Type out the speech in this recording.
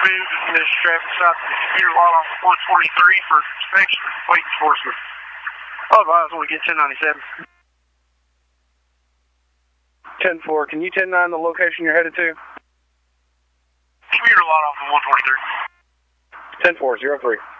moved in this traffic stop to the computer lot on 143 for inspection and weight enforcement. I'll advise when we get 1097. 10-4, can you 10-9 the location you're headed to? Computer lot off of 143. 10-4, 03.